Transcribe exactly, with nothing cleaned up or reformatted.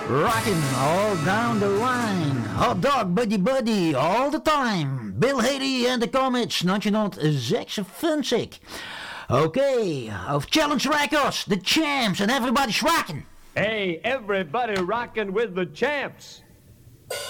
Rockin' all down the line. Hot dog, buddy, buddy, all the time. Bill Haley and the Comets, negentien zesenvijftig. Okay, of Challenge Records, the champs, and everybody's rocking. Hey, everybody rocking with the champs.